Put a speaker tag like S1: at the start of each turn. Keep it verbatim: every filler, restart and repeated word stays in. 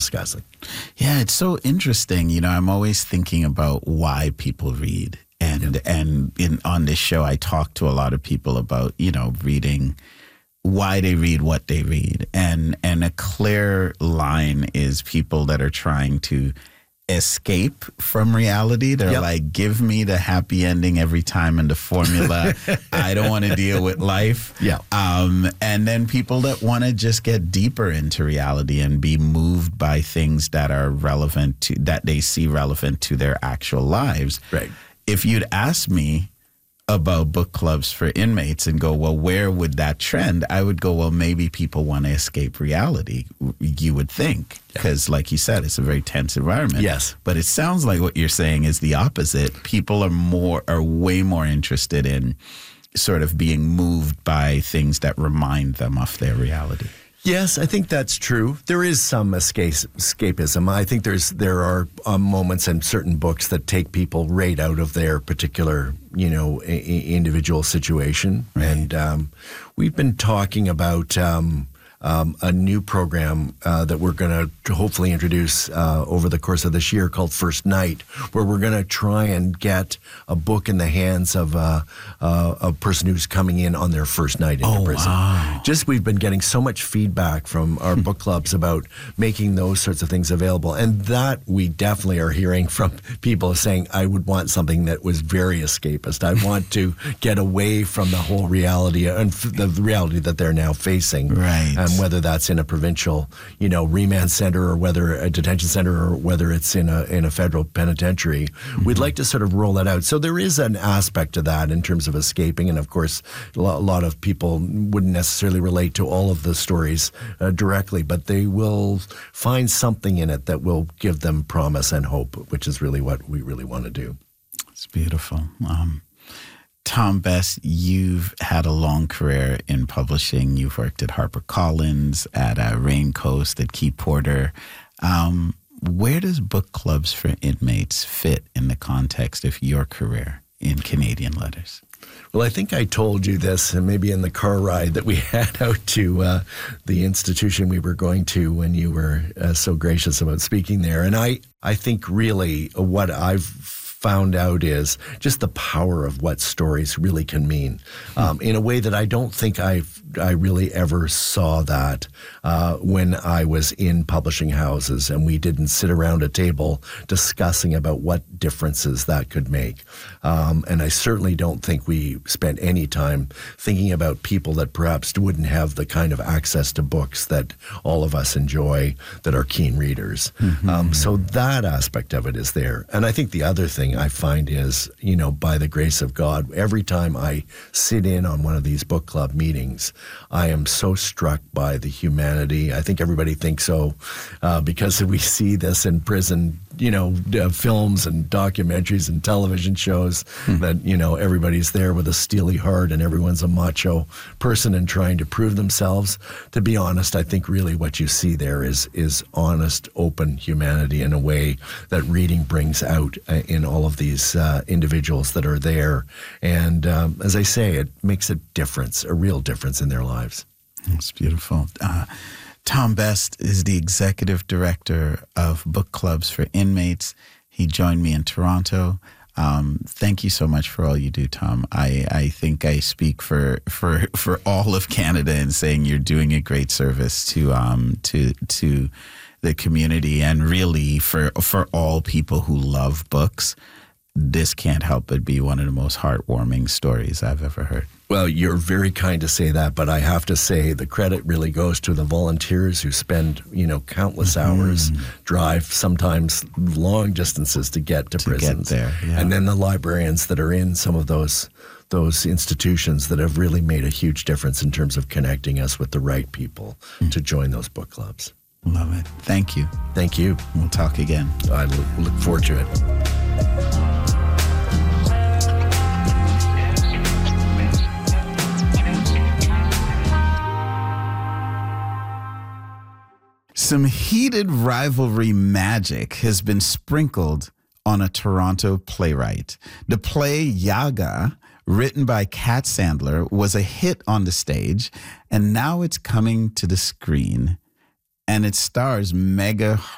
S1: discussing.
S2: Yeah, it's so interesting. You know, I'm always thinking about why people read. And yep. and in on this show, I talk to a lot of people about, you know, reading, why they read what they read. And and a clear line is people that are trying to escape from reality. They're yep. like, give me the happy ending every time in the formula. I don't want to deal with life.
S1: Yeah.
S2: Um, and then people that want to just get deeper into reality and be moved by things that are relevant to, that they see relevant to their actual lives.
S1: Right.
S2: If you'd asked me about book clubs for inmates and go, well, where would that trend? I would go, well, maybe people want to escape reality, you would think. Because yeah. like you said, it's a very tense environment.
S1: Yes.
S2: But it sounds like what you're saying is the opposite. People are more, are way more interested in sort of being moved by things that remind them of their reality.
S1: Yes, I think that's true. There is some escape, escapism. I think there's there are um, moments in certain books that take people right out of their particular, you know, I- individual situation.
S2: Right.
S1: And um, we've been talking about um, um, a new program uh, that we're going to hopefully introduce uh, over the course of this year called First Night, where we're going to try and get a book in the hands of uh, uh, a person who's coming in on their first night into
S2: oh,
S1: prison.
S2: Wow.
S1: Just we've been getting so much feedback from our book clubs about making those sorts of things available. And that we definitely are hearing from people saying, I would want something that was very escapist. I want to get away from the whole reality and the reality that they're now facing.
S2: Right.
S1: And whether that's in a provincial, you know, remand center or whether a detention center or whether it's in a in a federal penitentiary, mm-hmm. we'd like to sort of roll that out. So there is an aspect to that in terms of escaping. And of course, a lot of people wouldn't necessarily relate to all of the stories uh, directly, but they will find something in it that will give them promise and hope, which is really what we really want to do.
S2: It's beautiful. Um, Tom Best, you've had a long career in publishing. You've worked at HarperCollins, at uh, Raincoast, at Key Porter. Um, where does book clubs for inmates fit in the context of your career in Canadian letters?
S1: Well, I think I told you this, and maybe in the car ride that we had out to uh, the institution we were going to when you were uh, so gracious about speaking there. And I, I think really what I've found out is just the power of what stories really can mean um, in a way that I don't think I've I really ever saw that uh, when I was in publishing houses and we didn't sit around a table discussing about what differences that could make. Um, and I certainly don't think we spent any time thinking about people that perhaps wouldn't have the kind of access to books that all of us enjoy, that are keen readers. Mm-hmm. Um, so that aspect of it is there. And I think the other thing I find is, you know, by the grace of God, every time I sit in on one of these book club meetings, I am so struck by the humanity. I think everybody thinks so uh, because we see this in prison, you know, uh, films and documentaries and television shows hmm. that, you know, everybody's there with a steely heart and everyone's a macho person and trying to prove themselves. To be honest, I think really what you see there is is honest, open humanity in a way that reading brings out uh, in all of these uh, individuals that are there. And um, as I say, it makes a difference, a real difference in their lives.
S2: That's beautiful. Uh, Tom Best is the executive director of book clubs for inmates. He joined me in Toronto. Um, thank you so much for all you do, Tom. I, I think I speak for, for for all of Canada in saying you're doing a great service to um to to the community and really for for all people who love books. This can't help but be one of the most heartwarming stories I've ever heard.
S1: Well, you're very kind to say that, but I have to say the credit really goes to the volunteers who spend, you know, countless hours, mm. drive sometimes long distances to get to,
S2: to
S1: prisons.
S2: Get there, yeah.
S1: And then the librarians that are in some of those those institutions that have really made a huge difference in terms of connecting us with the right people mm. to join those book clubs.
S2: Love it. Thank you.
S1: Thank you.
S2: We'll talk again.
S1: I look, look forward to it.
S2: Some heated rivalry magic has been sprinkled on a Toronto playwright. The play Yaga, written by Kat Sandler, was a hit on the stage, and now it's coming to the screen, and it stars mega